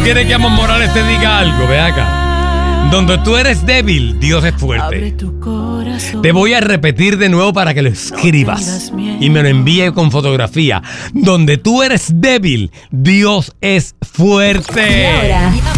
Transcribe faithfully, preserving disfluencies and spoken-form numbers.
quieres que Amon Morales te diga algo? Ve acá. Donde tú eres débil, Dios es fuerte. Te voy a repetir de nuevo para que lo escribas y me lo envíe con fotografía. Donde tú eres débil, Dios es fuerte. Y ahora,